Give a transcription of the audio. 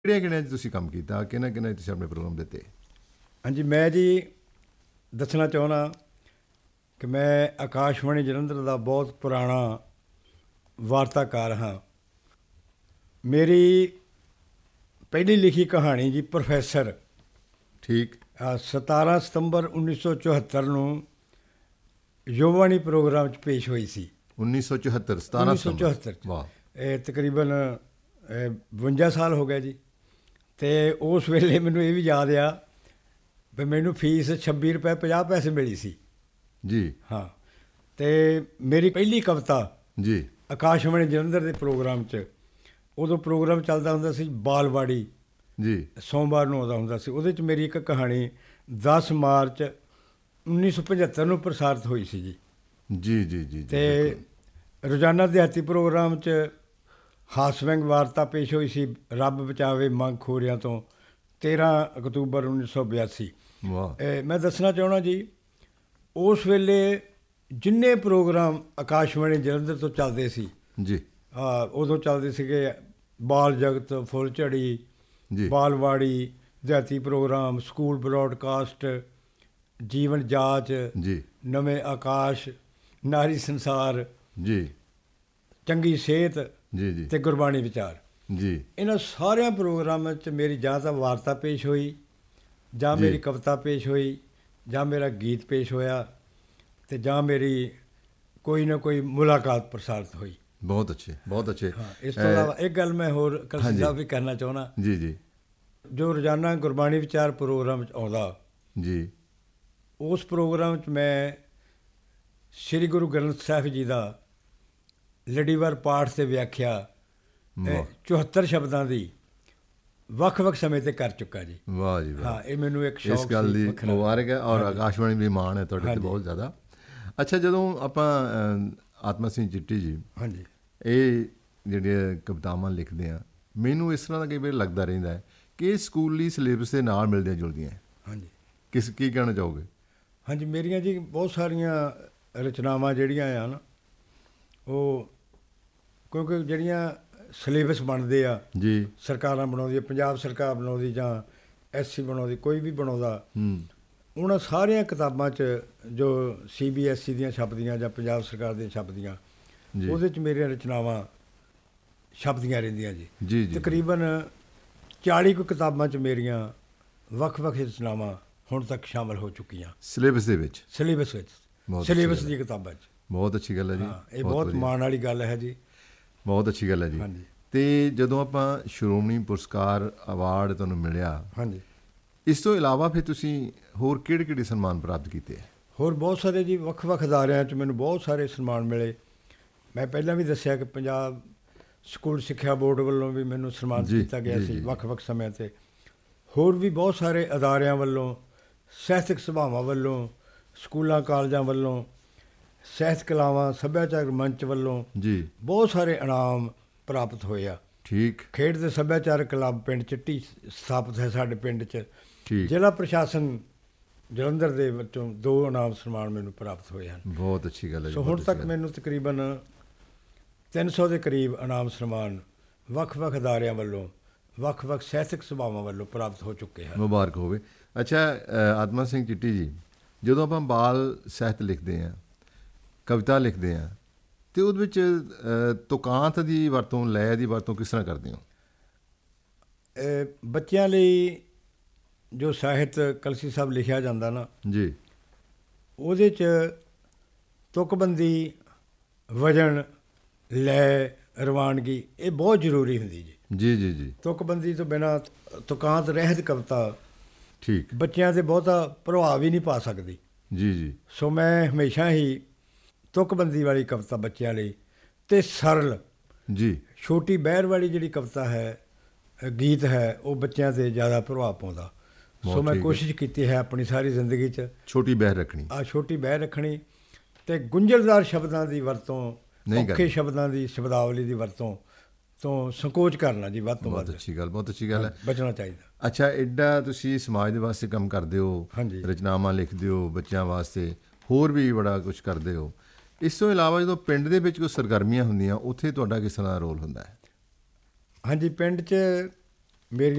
ਕਿਹੜੀਆਂ-ਕਿਹੜੀਆਂ 'ਚ ਤੁਸੀਂ ਕੰਮ ਕੀਤਾ, ਕਿਹਨਾਂ-ਕਿਹਨਾਂ 'ਚ ਤੁਸੀਂ ਆਪਣੇ ਪ੍ਰੋਗਰਾਮ ਦਿੱਤੇ? ਹਾਂਜੀ, ਮੈਂ ਜੀ ਦੱਸਣਾ ਚਾਹੁੰਦਾ ਕਿ ਮੈਂ ਆਕਾਸ਼ਵਾਣੀ ਜਲੰਧਰ ਦਾ ਬਹੁਤ ਪੁਰਾਣਾ ਵਾਰਤਾਕਾਰ ਹਾਂ। ਮੇਰੀ ਪਹਿਲੀ ਲਿਖੀ ਕਹਾਣੀ ਜੀ ਪ੍ਰੋਫੈਸਰ ਠੀਕ। 17 ਸਤੰਬਰ 1974 ਨੂੰ ਯੁਵਾਵਾਣੀ ਪ੍ਰੋਗਰਾਮ 'ਚ ਪੇਸ਼ ਹੋਈ ਸੀ। 1974 17 ਸਤੰਬਰ। 1974 'ਚ ਵਾਹ। ਇਹ ਤਕਰੀਬਨ 52 ਸਾਲ ਹੋ ਗਏ ਜੀ। ਅਤੇ ਉਸ ਵੇਲੇ ਮੈਨੂੰ ਇਹ ਵੀ ਯਾਦ ਆ ਵੀ ਮੈਨੂੰ ਫੀਸ 26 ਰੁਪਏ 50 ਪੈਸੇ ਮਿਲੀ ਸੀ ਜੀ। ਹਾਂ। ਅਤੇ ਮੇਰੀ ਪਹਿਲੀ ਕਵਿਤਾ ਜੀ। ਆਕਾਸ਼ਵਾਣੀ ਜਲੰਧਰ ਦੇ ਪ੍ਰੋਗਰਾਮ 'ਚ, ਉਦੋਂ ਪ੍ਰੋਗਰਾਮ ਚੱਲਦਾ ਹੁੰਦਾ ਸੀ ਬਾਲਵਾੜੀ, ਜੀ। ਸੋਮਵਾਰ ਨੂੰ ਆਉਂਦਾ ਹੁੰਦਾ ਸੀ। ਉਹਦੇ 'ਚ ਮੇਰੀ ਇੱਕ ਕਹਾਣੀ 10 ਮਾਰਚ 1975 ਨੂੰ ਪ੍ਰਸਾਰਿਤ ਹੋਈ ਸੀ ਜੀ। ਜੀ ਜੀ ਜੀ। ਅਤੇ ਰੋਜ਼ਾਨਾ ਦਿਹਾਤੀ ਪ੍ਰੋਗਰਾਮ 'ਚ ਹਾਸਵਿੰਗ ਵਾਰਤਾ ਪੇਸ਼ ਹੋਈ ਸੀ, ਰੱਬ ਬਚਾਵੇ ਮੰਗ ਖੋਰਿਆਂ ਤੋਂ, 13 ਅਕਤੂਬਰ 1982। ਵਾਹ। ਮੈਂ ਦੱਸਣਾ ਚਾਹੁੰਦਾ ਜੀ, ਉਸ ਵੇਲੇ ਜਿੰਨੇ ਪ੍ਰੋਗਰਾਮ ਆਕਾਸ਼ਵਾਣੀ ਜਲੰਧਰ ਤੋਂ ਚੱਲਦੇ ਸੀ ਜੀ। ਉਦੋਂ ਚੱਲਦੇ ਸੀਗੇ ਬਾਲ ਜਗਤ, ਫੁੱਲ ਝੜੀ, ਜੀ। ਬਾਲਵਾੜੀ, ਦਿਹਾਤੀ ਪ੍ਰੋਗਰਾਮ, ਸਕੂਲ ਬਰੋਡਕਾਸਟ, ਜੀਵਨ ਜਾਚ, ਜੀ। ਨਵੇਂ ਆਕਾਸ਼, ਨਾਰੀ ਸੰਸਾਰ, ਜੀ। ਚੰਗੀ ਸਿਹਤ ਜੀ। ਜੀ ਅਤੇ ਗੁਰਬਾਣੀ ਵਿਚਾਰ। ਜੀ। ਇਹਨਾਂ ਸਾਰਿਆਂ ਪ੍ਰੋਗਰਾਮਾਂ 'ਚ ਮੇਰੀ ਜਾਂ ਤਾਂ ਵਾਰਤਾ ਪੇਸ਼ ਹੋਈ, ਜਾਂ ਜੀ। ਮੇਰੀ ਕਵਿਤਾ ਪੇਸ਼ ਹੋਈ, ਜਾਂ ਮੇਰਾ ਗੀਤ ਪੇਸ਼ ਹੋਇਆ, ਅਤੇ ਜਾਂ ਮੇਰੀ ਕੋਈ ਨਾ ਕੋਈ ਮੁਲਾਕਾਤ ਪ੍ਰਸਾਰਿਤ ਹੋਈ। ਬਹੁਤ ਅੱਛੇ, ਬਹੁਤ ਅੱਛੇ। ਹਾਂ, ਇਸ ਤੋਂ ਇਲਾਵਾ ਇੱਕ ਗੱਲ ਮੈਂ ਹੋਰ ਕਲਸੀ ਸਾਹਿਬ ਵੀ ਕਰਨਾ ਚਾਹੁੰਦਾ। ਜੀ ਜੀ। ਜੋ ਰੋਜ਼ਾਨਾ ਗੁਰਬਾਣੀ ਵਿਚਾਰ ਪ੍ਰੋਗਰਾਮ 'ਚ ਆਉਂਦਾ, ਜੀ। ਉਸ ਪ੍ਰੋਗਰਾਮ 'ਚ ਮੈਂ ਸ੍ਰੀ ਗੁਰੂ ਗ੍ਰੰਥ ਸਾਹਿਬ ਜੀ ਦਾ ਲੜੀਵਾਰ ਪਾਠ ਅਤੇ ਵਿਆਖਿਆ 74 ਸ਼ਬਦਾਂ ਦੀ ਵੱਖ-ਵੱਖ ਸਮੇਂ 'ਤੇ ਕਰ ਚੁੱਕਾ ਜੀ। ਵਾਹ ਜੀ ਵਾਹ। ਹਾਂ, ਇਹ ਮੈਨੂੰ ਇੱਕ ਸ਼ੌਕ ਇਸ ਗੱਲ ਦੀ ਵੱਖਰਾ। ਮੁਬਾਰਕ ਹੈ, ਔਰ ਆਕਾਸ਼ਵਾਣੀ ਵੀ ਮਾਣ ਹੈ ਤੁਹਾਡੇ 'ਤੇ ਬਹੁਤ ਜ਼ਿਆਦਾ। ਅੱਛਾ, ਜਦੋਂ ਆਪਾਂ ਆਤਮਾ ਸਿੰਘ ਚਿੱਟੀ ਜੀ, ਹਾਂਜੀ, ਇਹ ਜਿਹੜੀਆਂ ਕਵਿਤਾਵਾਂ ਲਿਖਦੇ ਆ, ਮੈਨੂੰ ਇਸ ਤਰ੍ਹਾਂ ਦਾ ਕਈ ਵਾਰ ਲੱਗਦਾ ਰਹਿੰਦਾ ਹੈ ਕਿ ਇਹ ਸਕੂਲੀ ਸਿਲੇਬਸ ਦੇ ਨਾਲ ਮਿਲਦੀਆਂ ਜੁਲਦੀਆਂ। ਹਾਂਜੀ। ਕੀ ਕਹਿਣਾ ਚਾਹੋਗੇ? ਹਾਂਜੀ, ਮੇਰੀਆਂ ਜੀ ਬਹੁਤ ਸਾਰੀਆਂ ਰਚਨਾਵਾਂ ਜਿਹੜੀਆਂ ਆ ਨਾ, ਉਹ ਕਿਉਂਕਿ ਜਿਹੜੀਆਂ ਸਿਲੇਬਸ ਬਣਦੇ ਆ ਜੀ। ਸਰਕਾਰਾਂ ਬਣਾਉਂਦੀਆਂ, ਪੰਜਾਬ ਸਰਕਾਰ ਬਣਾਉਂਦੀ ਜਾਂ SC ਬਣਾਉਂਦੀ, ਕੋਈ ਵੀ ਬਣਾਉਂਦਾ, ਉਹਨਾਂ ਸਾਰੀਆਂ ਕਿਤਾਬਾਂ 'ਚ ਜੋ CBSE ਦੀਆਂ ਛਪਦੀਆਂ ਜਾਂ ਪੰਜਾਬ ਸਰਕਾਰ ਦੀਆਂ ਛਪਦੀਆਂ, ਉਹਦੇ 'ਚ ਮੇਰੀਆਂ ਰਚਨਾਵਾਂ ਛਪਦੀਆਂ ਰਹਿੰਦੀਆਂ ਜੀ। ਜੀ ਜੀ। ਤਕਰੀਬਨ 40 ਕੁ ਕਿਤਾਬਾਂ 'ਚ ਮੇਰੀਆਂ ਵੱਖ-ਵੱਖ ਰਚਨਾਵਾਂ ਹੁਣ ਤੱਕ ਸ਼ਾਮਲ ਹੋ ਚੁੱਕੀਆਂ ਸਿਲੇਬਸ ਦੇ ਵਿੱਚ। ਸਿਲੇਬਸ ਵਿੱਚ, ਸਿਲੇਬਸ ਦੀ ਕਿਤਾਬਾਂ 'ਚ। ਬਹੁਤ ਅੱਛੀ ਗੱਲ ਹੈ ਜੀ। ਇਹ ਬਹੁਤ ਮਾਣ ਵਾਲੀ ਗੱਲ ਹੈ ਜੀ। ਬਹੁਤ ਅੱਛੀ ਗੱਲ ਹੈ ਜੀ। ਹਾਂਜੀ। ਅਤੇ ਜਦੋਂ ਆਪਾਂ ਸ਼੍ਰੋਮਣੀ ਪੁਰਸਕਾਰ ਅਵਾਰਡ ਤੁਹਾਨੂੰ ਮਿਲਿਆ, ਹਾਂਜੀ, ਇਸ ਤੋਂ ਇਲਾਵਾ ਫਿਰ ਤੁਸੀਂ ਹੋਰ ਕਿਹੜੇ ਸਨਮਾਨ ਪ੍ਰਾਪਤ ਕੀਤੇ? ਹੋਰ ਬਹੁਤ ਸਾਰੇ ਜੀ, ਵੱਖ-ਵੱਖ ਅਦਾਰਿਆਂ 'ਚ ਮੈਨੂੰ ਬਹੁਤ ਸਾਰੇ ਸਨਮਾਨ ਮਿਲੇ। ਮੈਂ ਪਹਿਲਾਂ ਵੀ ਦੱਸਿਆ ਕਿ ਪੰਜਾਬ ਸਕੂਲ ਸਿੱਖਿਆ ਬੋਰਡ ਵੱਲੋਂ ਵੀ ਮੈਨੂੰ ਸਨਮਾਨਿਤ ਕੀਤਾ ਗਿਆ ਸੀ ਵੱਖ-ਵੱਖ ਸਮਿਆਂ 'ਤੇ। ਹੋਰ ਵੀ ਬਹੁਤ ਸਾਰੇ ਅਦਾਰਿਆਂ ਵੱਲੋਂ, ਸਾਹਿਤਕ ਸਭਾਵਾਂ ਵੱਲੋਂ, ਸਕੂਲਾਂ ਕਾਲਜਾਂ ਵੱਲੋਂ, ਸਾਹਿਤ ਕਲਾਵਾਂ ਸੱਭਿਆਚਾਰਕ ਮੰਚ ਵੱਲੋਂ ਜੀ ਬਹੁਤ ਸਾਰੇ ਇਨਾਮ ਪ੍ਰਾਪਤ ਹੋਏ ਆ। ਠੀਕ। ਖੇਡ ਦੇ ਸੱਭਿਆਚਾਰਕ ਕਲੱਬ ਪਿੰਡ ਚਿੱਟੀ ਸਥਾਪਿਤ ਹੈ ਸਾਡੇ ਪਿੰਡ 'ਚ। ਠੀਕ। ਜ਼ਿਲ੍ਹਾ ਪ੍ਰਸ਼ਾਸਨ ਜਲੰਧਰ ਦੇ ਵਿੱਚੋਂ 2 ਇਨਾਮ ਸਨਮਾਨ ਮੈਨੂੰ ਪ੍ਰਾਪਤ ਹੋਏ ਹਨ। ਬਹੁਤ ਅੱਛੀ ਗੱਲ ਹੈ ਜੀ। ਸੋ ਹੁਣ ਤੱਕ ਮੈਨੂੰ ਤਕਰੀਬਨ 300 ਦੇ ਕਰੀਬ ਇਨਾਮ ਸਨਮਾਨ ਵੱਖ-ਵੱਖ ਅਦਾਰਿਆਂ ਵੱਲੋਂ, ਵੱਖ-ਵੱਖ ਸਾਹਿਤਕ ਸਭਾਵਾਂ ਵੱਲੋਂ ਪ੍ਰਾਪਤ ਹੋ ਚੁੱਕੇ ਹਨ। ਮੁਬਾਰਕ ਹੋਵੇ। ਅੱਛਾ, ਆਤਮਾ ਸਿੰਘ ਚਿੱਟੀ ਜੀ, ਜਦੋਂ ਆਪਾਂ ਬਾਲ ਸਾਹਿਤ ਲਿਖਦੇ ਹਾਂ, ਕਵਿਤਾ ਲਿਖਦੇ ਹਾਂ, ਅਤੇ ਉਹਦੇ ਵਿੱਚ ਤੁਕਾਂਤ ਦੀ ਵਰਤੋਂ, ਲੈਅ ਦੀ ਵਰਤੋਂ ਕਿਸ ਤਰ੍ਹਾਂ ਕਰਦੇ ਹੋ? ਬੱਚਿਆਂ ਲਈ ਜੋ ਸਾਹਿਤ ਕਲਸੀ ਸਾਹਿਬ ਲਿਖਿਆ ਜਾਂਦਾ ਨਾ ਜੀ, ਉਹਦੇ 'ਚ ਤੁਕਬੰਦੀ, ਵਜਨ, ਲੈਅ, ਰਵਾਨਗੀ ਇਹ ਬਹੁਤ ਜ਼ਰੂਰੀ ਹੁੰਦੀ ਜੀ। ਜੀ ਜੀ ਜੀ। ਤੁਕਬੰਦੀ ਤੋਂ ਬਿਨਾਂ ਤੁਕਾਂਤ ਰਹਿਤ ਕਵਿਤਾ ਠੀਕ। ਬੱਚਿਆਂ 'ਤੇ ਬਹੁਤਾ ਪ੍ਰਭਾਵ ਹੀ ਨਹੀਂ ਪਾ ਸਕਦੀ। ਜੀ ਜੀ। ਸੋ ਮੈਂ ਹਮੇਸ਼ਾ ਹੀ ਤੁਕਬੰਦੀ ਵਾਲੀ ਕਵਿਤਾ ਬੱਚਿਆਂ ਲਈ, ਅਤੇ ਸਰਲ, ਜੀ। ਛੋਟੀ ਬਹਿਰ ਵਾਲੀ ਜਿਹੜੀ ਕਵਿਤਾ ਹੈ, ਗੀਤ ਹੈ, ਉਹ ਬੱਚਿਆਂ 'ਤੇ ਜ਼ਿਆਦਾ ਪ੍ਰਭਾਵ ਪਾਉਂਦਾ। ਸੋ ਮੈਂ ਕੋਸ਼ਿਸ਼ ਕੀਤੀ ਹੈ ਆਪਣੀ ਸਾਰੀ ਜ਼ਿੰਦਗੀ 'ਚ ਛੋਟੀ ਬਹਿਰ ਰੱਖਣੀ, ਛੋਟੀ ਬਹਿਰ ਰੱਖਣੀ, ਅਤੇ ਗੁੰਝਲਦਾਰ ਸ਼ਬਦਾਂ ਦੀ ਵਰਤੋਂ, ਔਖੇ ਸ਼ਬਦਾਂ ਦੀ ਸ਼ਬਦਾਵਲੀ ਦੀ ਵਰਤੋਂ ਤੋਂ ਸੰਕੋਚ ਕਰਨਾ ਜੀ ਵੱਧ ਤੋਂ ਵੱਧ। ਬਹੁਤ ਅੱਛੀ ਗੱਲ, ਬਹੁਤ ਅੱਛੀ ਗੱਲ ਹੈ। ਬਚਣਾ ਚਾਹੀਦਾ। ਅੱਛਾ, ਐਡਾ ਤੁਸੀਂ ਸਮਾਜ ਦੇ ਵਾਸਤੇ ਕੰਮ ਕਰਦੇ ਹੋ, ਰਚਨਾਵਾਂ ਲਿਖਦੇ ਹੋ ਬੱਚਿਆਂ ਵਾਸਤੇ, ਹੋਰ ਵੀ ਬੜਾ ਕੁਝ ਕਰਦੇ ਹੋ। ਇਸ ਤੋਂ ਇਲਾਵਾ ਜਦੋਂ ਪਿੰਡ ਦੇ ਵਿੱਚ ਕੋਈ ਸਰਗਰਮੀਆਂ ਹੁੰਦੀਆਂ, ਉੱਥੇ ਤੁਹਾਡਾ ਕਿਸ ਤਰ੍ਹਾਂ ਦਾ ਰੋਲ ਹੁੰਦਾ ਹੈ? ਹਾਂਜੀ, ਪਿੰਡ 'ਚ ਮੇਰੀ